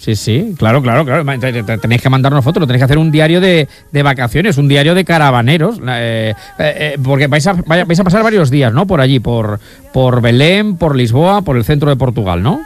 Sí, claro. Tenéis que mandarnos fotos, tenéis que hacer un diario de vacaciones, un diario de caravaneros, porque vais a pasar varios días, ¿no? Por allí, por Belém, por Lisboa, por el centro de Portugal, ¿no?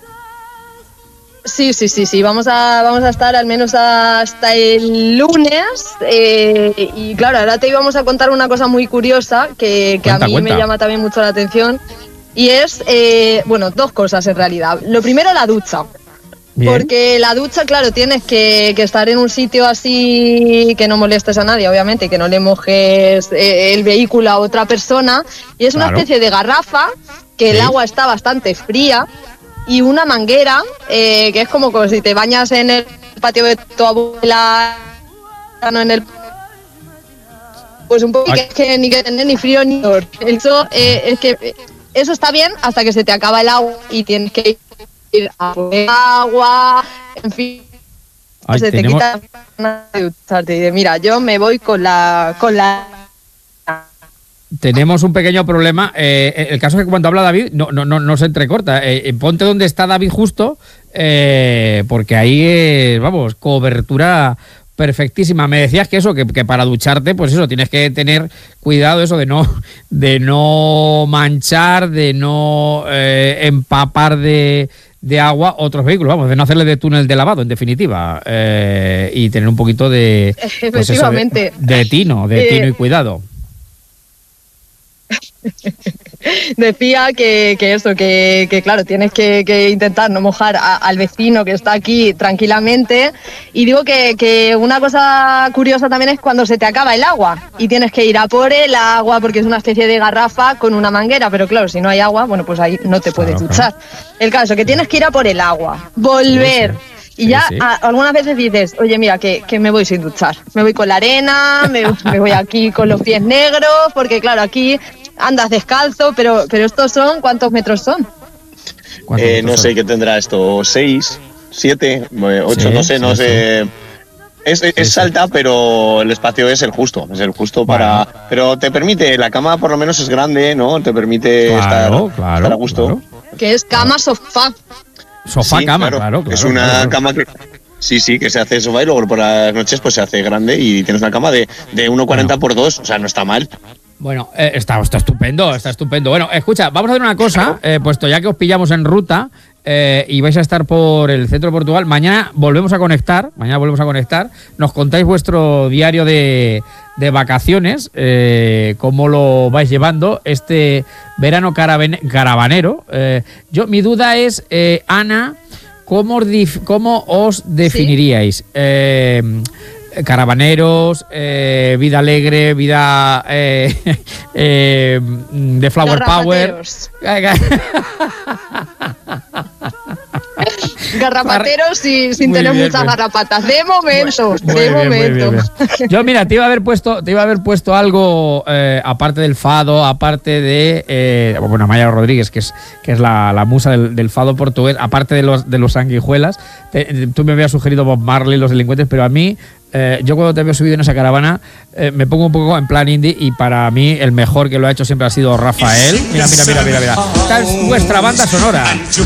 Sí. Vamos a estar al menos hasta el lunes. Y claro, ahora te íbamos a contar una cosa muy curiosa que a mí me llama también mucho la atención. Y es, dos cosas en realidad. Lo primero, la ducha. Bien. Porque la ducha, claro, tienes que estar en un sitio así que no molestes a nadie, obviamente, que no le mojes el vehículo a otra persona. Y es una especie de garrafa que el agua está bastante fría y una manguera que es como si te bañas en el patio de tu abuela, no en el... Pues un poco que ni que tener ni frío ni calor. Eso es que eso está bien hasta que se te acaba el agua y tienes que ir a poner agua, en fin. Ay, se te quita de ducharte y de mira, yo me voy con la... Tenemos un pequeño problema. El caso es que cuando habla David no se entrecorta. Ponte donde está David justo, porque ahí vamos, cobertura perfectísima. Me decías que eso, que para ducharte, pues eso, tienes que tener cuidado eso de no manchar, de no empapar de agua otros vehículos, vamos, de no hacerle de túnel de lavado, en definitiva, y tener un poquito de, pues eso, de tino y cuidado. Decía que claro, tienes que intentar no mojar al vecino que está aquí tranquilamente. Y digo que una cosa curiosa también es cuando se te acaba el agua y tienes que ir a por el agua porque es una especie de garrafa con una manguera, pero claro, si no hay agua, bueno, pues ahí no te puedes duchar. El caso que tienes que ir a por el agua, volver. Y ya algunas veces dices, oye, mira, que me voy sin duchar. Me voy con la arena, me voy aquí con los pies negros, porque claro, aquí andas descalzo, pero estos son, ¿cuántos metros son? No sé qué tendrá esto, 6, 7, 8, no sé. Es alta, pero el espacio es el justo para... Bueno. Pero te permite, la cama por lo menos es grande, ¿no? Te permite estar a gusto. Claro. Que es cama-sofá. Sofá-cama, claro. Es una cama que... Sí, que se hace sofá y luego por las noches pues se hace grande y tienes una cama de 1,40 por 2, o sea, no está mal. Bueno, está estupendo. Bueno, escucha, vamos a hacer una cosa, puesto ya que os pillamos en ruta y vais a estar por el centro de Portugal, mañana volvemos a conectar, nos contáis vuestro diario de vacaciones, cómo lo vais llevando este verano caravanero. Mi duda es, Ana, ¿cómo os definiríais? Caravaneros, vida alegre, vida de flower power. Garrapateros sin tener muchas garrapatas. De momento. Muy bien. Yo, mira, te iba a haber puesto algo aparte del fado, aparte de Maya Rodríguez, que es la musa del fado portugués, aparte de los sanguijuelas. Tú me habías sugerido Bob Marley, Los Delincuentes, pero a mí yo cuando te veo subido en esa caravana me pongo un poco en plan indie y para mí el mejor que lo ha hecho siempre ha sido Rafael. Mira. Esta es vuestra banda sonora.